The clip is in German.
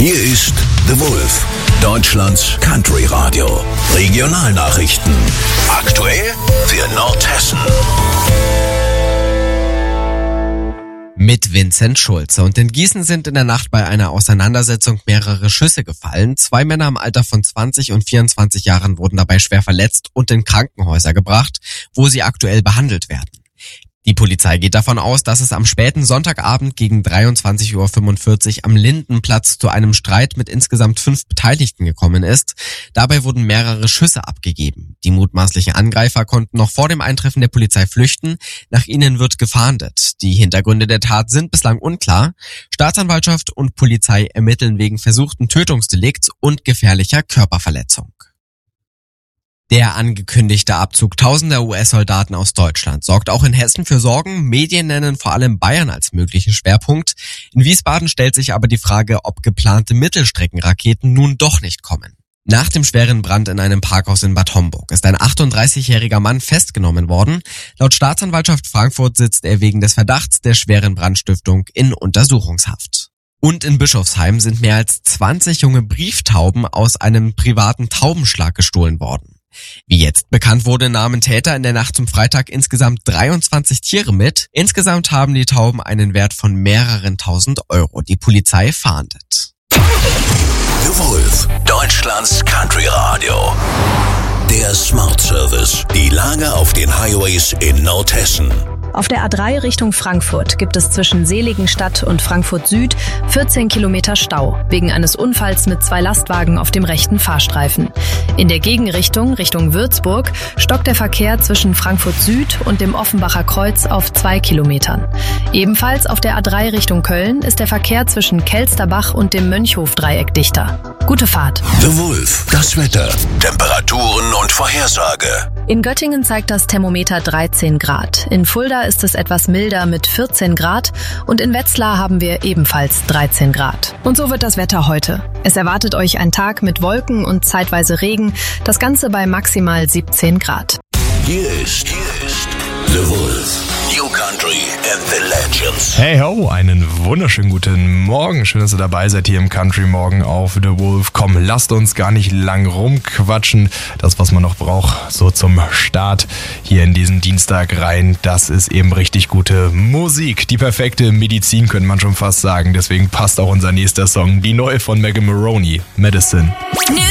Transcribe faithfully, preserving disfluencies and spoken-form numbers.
Hier ist The Wolf, Deutschlands Country Radio. Regionalnachrichten. Aktuell für Nordhessen. Mit Vincent Schulze. Und in Gießen sind in der Nacht bei einer Auseinandersetzung mehrere Schüsse gefallen. Zwei Männer im Alter von zwanzig und vierundzwanzig Jahren wurden dabei schwer verletzt und in Krankenhäuser gebracht, wo sie aktuell behandelt werden. Die Polizei geht davon aus, dass es am späten Sonntagabend gegen dreiundzwanzig Uhr fünfundvierzig am Lindenplatz zu einem Streit mit insgesamt fünf Beteiligten gekommen ist. Dabei wurden mehrere Schüsse abgegeben. Die mutmaßlichen Angreifer konnten noch vor dem Eintreffen der Polizei flüchten. Nach ihnen wird gefahndet. Die Hintergründe der Tat sind bislang unklar. Staatsanwaltschaft und Polizei ermitteln wegen versuchten Tötungsdelikts und gefährlicher Körperverletzung. Der angekündigte Abzug tausender U S-Soldaten aus Deutschland sorgt auch in Hessen für Sorgen. Medien nennen vor allem Bayern als möglichen Schwerpunkt. In Wiesbaden stellt sich aber die Frage, ob geplante Mittelstreckenraketen nun doch nicht kommen. Nach dem schweren Brand in einem Parkhaus in Bad Homburg ist ein achtunddreißigjähriger Mann festgenommen worden. Laut Staatsanwaltschaft Frankfurt sitzt er wegen des Verdachts der schweren Brandstiftung in Untersuchungshaft. Und in Bischofsheim sind mehr als zwanzig junge Brieftauben aus einem privaten Taubenschlag gestohlen worden. Wie jetzt bekannt wurde, nahmen Täter in der Nacht zum Freitag insgesamt dreiundzwanzig Tiere mit. Insgesamt haben die Tauben einen Wert von mehreren tausend Euro. Die Polizei fahndet. The Wolf, Deutschlands Country Radio. Der Smart Service. Die Lage auf den Highways in Nordhessen. Auf der A drei Richtung Frankfurt gibt es zwischen Seligenstadt und Frankfurt Süd vierzehn Kilometer Stau wegen eines Unfalls mit zwei Lastwagen auf dem rechten Fahrstreifen. In der Gegenrichtung, Richtung Würzburg, stockt der Verkehr zwischen Frankfurt Süd und dem Offenbacher Kreuz auf zwei Kilometern. Ebenfalls auf der A drei Richtung Köln ist der Verkehr zwischen Kelsterbach und dem Mönchhof-Dreieck dichter. Gute Fahrt. The Wolf, das Wetter, Temperaturen und Vorhersage. In Göttingen zeigt das Thermometer dreizehn Grad. In Fulda ist es etwas milder mit vierzehn Grad und in Wetzlar haben wir ebenfalls dreizehn Grad. Und so wird das Wetter heute. Es erwartet euch ein Tag mit Wolken und zeitweise Regen, das Ganze bei maximal siebzehn Grad. Hier ist, hier ist The Wolf, New Country and the Legends. Hey ho, einen wunderschönen guten Morgen. Schön, dass ihr dabei seid hier im Country Morgen auf The Wolf. Komm, lasst uns gar nicht lang rumquatschen. Das, was man noch braucht, so zum Start hier in diesen Dienstag rein, das ist eben richtig gute Musik. Die perfekte Medizin, könnte man schon fast sagen. Deswegen passt auch unser nächster Song, die neue von Megan Maroney, Medicine. New